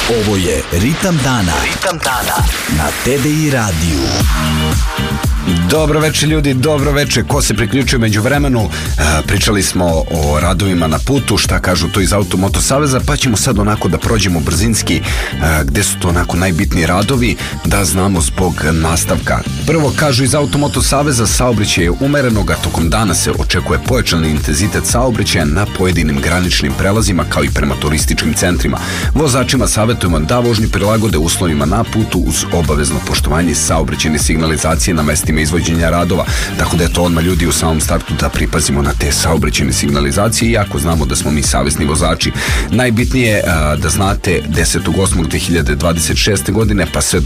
Ovo je Ritam dana. Ritam dana na TDI radiju. Dobro večer ljudi, dobro večer. Ko se priključio među vremenu, pričali smo o radovima na putu, šta kažu to iz Automoto Saveza, pa ćemo sad onako da prođemo brzinski gde su to onako najbitniji radovi, da znamo zbog nastavka. Prvo kažu iz Automoto Saveza, saobraćaj je umerenog, a tokom dana se očekuje pojačan intenzitet saobraćaja na pojedinim graničnim prelazima kao i prema turističkim centrima. Vozačima savjetujemo da vožnju prilagode uslovima na putu uz obavezno poštovanje saobraćajne signalizacije na mestima izvođenja radova, tako da je to odmah ljudi u samom startu da pripazimo na te saobraćajne signalizacije, iako znamo da smo mi savesni vozači. Najbitnije je da znate 10.8.2026. godine pa sve do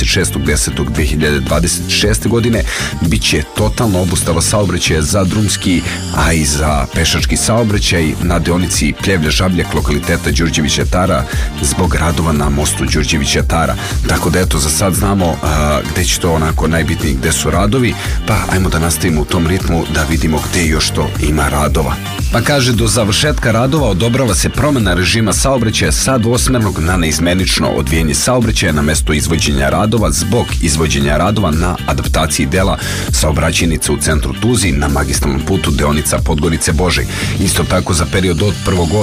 26.10.2026. godine bit će totalna obustava saobraćaja za drumski, a i za pešački saobraćaj na deonici Pljevlja-Žabljak lokaliteta Đurđevića Tara zbog radova na mostu Đurđevića Tara. Tako da eto, za sad znamo gde će to onako najbitnije, gde su radovi, pa ajmo da nastavimo u tom ritmu da vidimo gde još to ima radova. Pa kaže, do završetka radova odobrava se promena režima saobraćaja sa dvosmernog na neizmenično odvijanje saobraćaja na mesto izvođenja radova zbog izvođenja radova na adaptaciji dela saobraćajnica u centru Tuzi na magistralnom putu deonica Podgorice Božej. Isto tako za period od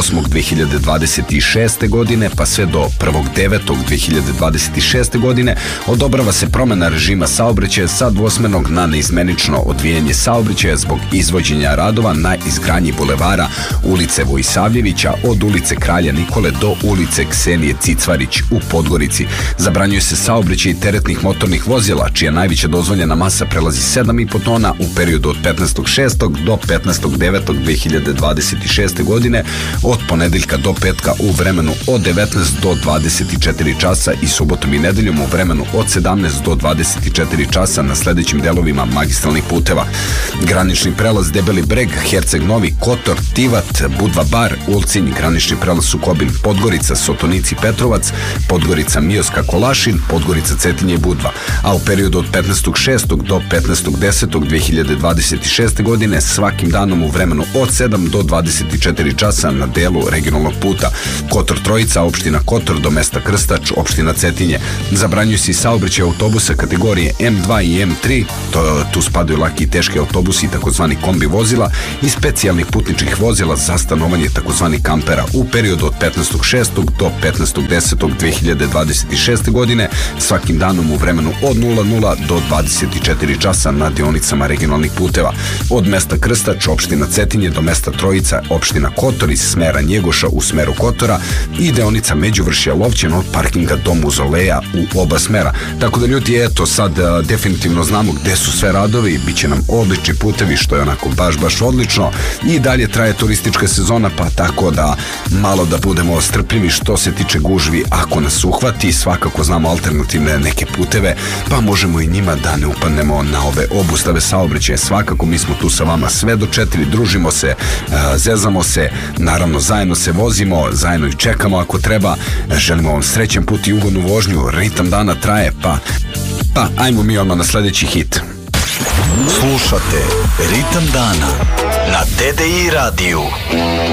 1.8.2026. godine pa sve do 1.9.2026. godine odobrava se promena režima saobraćaja sa dvosmernog na neizmenično odvijanje saobraćaja zbog izvođenja radova na izgradnji bulevara ulice Vojsavljevića od ulice Kralja Nikole do ulice Ksenije Cicvarić u Podgorici. Zabranjuje se saobraćaj teretnih motornih vozila čija najveća dozvoljena masa prelazi 7,5 tona u periodu od 15.6. do 15.9.2026. godine od ponedeljka do petka u vremenu od 19 do 24 časa i subotom i nedeljom u vremenu od 17 do 24 časa na sledećim delovima magistralnih puteva: granični prelaz Debeli Breg, Herceg Novi, Kotor, Tivat, Budva Bar, Ulcinj, granični prelaz Sukobin, Podgorica, Sotonici, Petrovac, Podgorica, Mioska, Kolašin, Podgorica, Cetinje i Budva. A u periodu od 15.6. do 15.10.2026. godine svakim danom u vremenu od 7 do 24 časa na delu regionalnog puta Kotor Trojica, opština Kotor do mesta Krstač, opština Cetinje. Zabranjuju se i saobraćaj autobusa kategorije M2 i M3, tu spadaju laki i teški autobusi i takozvani kombi vozila i specijalnih putničkih vozila za stanovanje takozvani kampera u periodu od 15.6. do 15.10.2026. godine svakim danom u vremenu od 00 do 24 časa na deonicama regionalnih puteva od mesta Krstač, opština Cetinje do mesta Trojica, opština Kotor iz smera Njegoša u smeru Kotora i deonica Međuvršja Lovćen od parkinga do Muzoleja u oba smera. Tako da ljudi, eto, sad definitivno znamo gde su sve radovi, bit će nam odlični putevi, što je onako baš odlično, i dalje traje turistička sezona, pa tako da malo da budemo strpljivi što se tiče gužvi ako nas uhvati. Svakako znamo alternativne neke puteve, pa možemo i njima da ne upadnemo na ove obustave saobraćaja. Svakako mi smo tu sa vama sve do 4, družimo se, zezamo se, naravno zajedno se vozimo, zajedno i čekamo ako treba. Želimo vam srećan put i ugodnu vožnju. Ritam dana traje, pa ajmo mi odmah na sledeći hit. Slušate Ritam dana na TDI radiju.